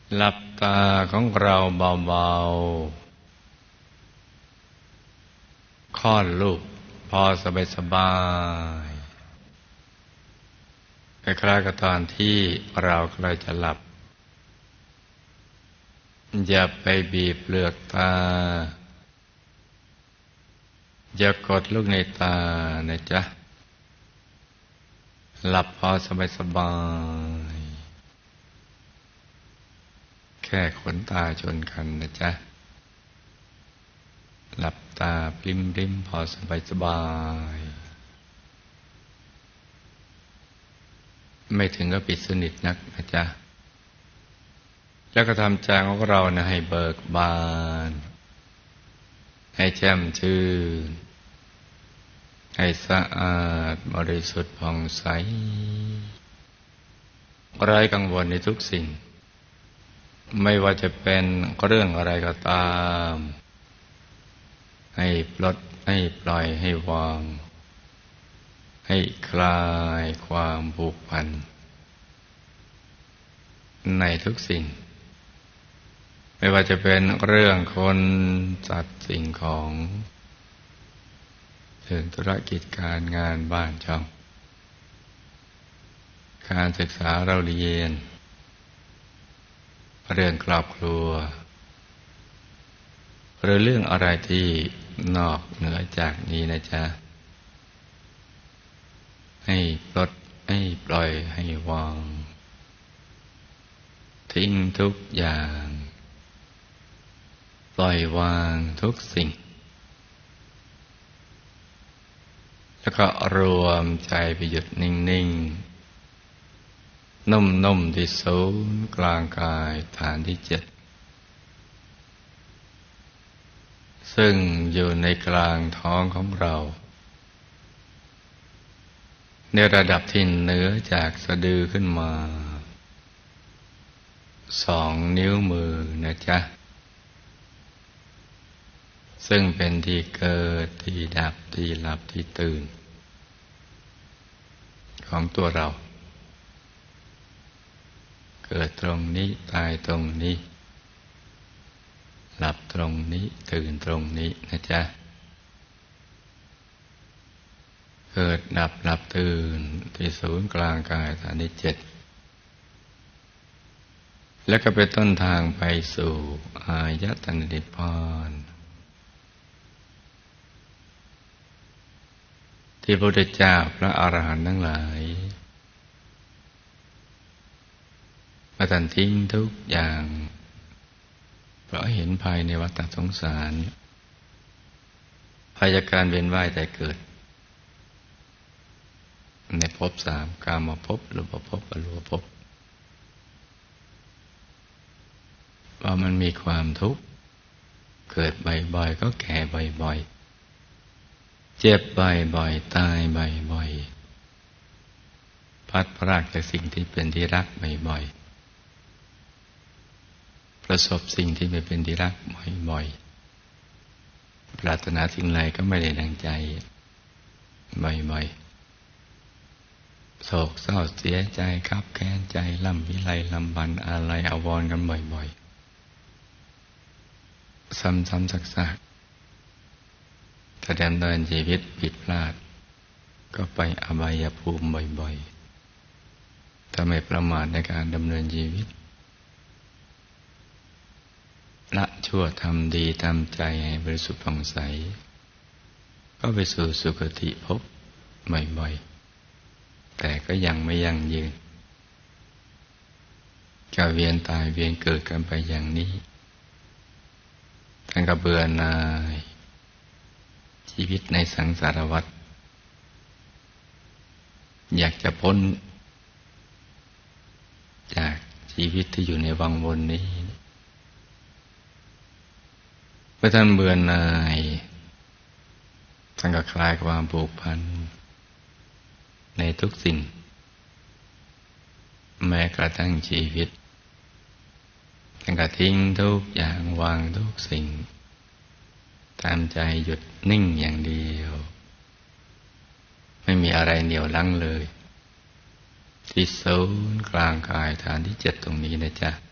หลับตาของเราเบาๆค่อนลูกพอสบายๆคล้ายๆกับตอนที่เราใกล้จะหลับอย่าไปบีบเปลือกตาอย่ากดลูกในตานะจ๊ะหลับพอสบายๆแค่ขนตาชนกันนะจ๊ะหลับตาปริมๆพอสบายๆไม่ถึงก็ปิดสนิทนักนะจ๊ะแล้วก็ทำใจของเรานะให้เบิกบานให้แจ่มชื่นให้สะอาดบริสุทธิ์ผ่องใสไร้กังวลในทุกสิ่งไม่ว่าจะเป็นเรื่องอะไรก็ตามให้ปลดให้ปล่อยให้วางให้คลายความผูกพันในทุกสิ่งไม่ว่าจะเป็นเรื่องคนสัตว์สิ่งของเรื่องธุรกิจการงานบ้านช่องการศึกษาเราเรียนเรื่องครอบครัวหรือเรื่องอะไรที่นอกเหนือจากนี้นะจ๊ะให้ปลดให้ปล่อยให้วางทิ้งทุกอย่างปล่อยวางทุกสิ่งแล้วก็รวมใจไปหยุดนิ่งๆนุ่มๆที่ศูนย์กลางกายฐานที่7ซึ่งอยู่ในกลางท้องของเราในระดับที่เหนือจากสะดือขึ้นมา2 นิ้วมือนะจ๊ะซึ่งเป็นที่เกิดที่ดับที่หลับที่ตื่นของตัวเราเกิดตรงนี้ตายตรงนี้หลับตรงนี้ตื่นตรงนี้นะจ๊ะเกิดดับหลับตื่นที่ศูนย์กลางกายฐานที่7แล้วก็เป็นต้นทางไปสู่อายตนะนิพพานที่พระพุทธเจ้าพระอรหันต์ทั้งหลายมาตัดทิ้งทุกอย่างเพราะเห็นภายในวัฏสงสารภายจากการเวียนว่ายแต่เกิดในภพ3กามภพรูปภพอรูปภพว่ามันมีความทุกข์เกิดบ่อยๆก็แก่บ่อยๆเจ็บบ่อยๆตายบ่อยๆพัดพรากจากสิ่งที่เป็นที่รักบ่อยๆประสบสิ่งที่ไม่เป็นที่รักบ่อยๆปรารถนาสิ่งใดก็ไม่ได้ดังใจบ่อยๆโศกเศร้าเสียใจคับแค้นใจล่ำวิไลลำพันธ์อะไรอาวรณ์กันบ่อยๆซ้ำๆซักๆถ้าดำเนินชีวิตผิดพลาดก็ไปอบายภูมิบ่อยๆถ้าไม่ประมาทในการดำเนินชีวิตละชั่วทำดีทำใจให้บริสุทธิ์ผ่องใสก็ไปสู่สุคติภพบ่อยๆแต่ก็ยังไม่ยั่งยืนก็เวียนตายเวียนเกิดกันไปอย่างนี้ท่านก็เบื่อหน่ายชีวิตในสังสารวัฏอยากจะพ้นจากชีวิตที่อยู่ในวังวนนี้เมื่อท่านเบื่อหน่ายท่านก็คลายความผูกพันในทุกสิ่งแม้กระทั่งชีวิตท่านก็ทิ้งทุกอย่างวางทุกสิ่งตามใจหยุดนิ่งอย่างเดียวไม่มีอะไรเหนี่ยวรั้งเลยที่ศูนย์กลางกายฐานที่7ตรงนี้นะจ๊ะ